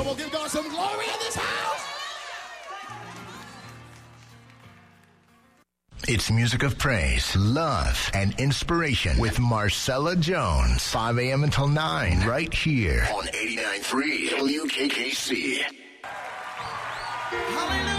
Come on, give God some glory in this house. It's music of praise, love, and inspiration with Marcella Jones. 5 a.m. until 9, right here on 89.3 WKKC. Hallelujah.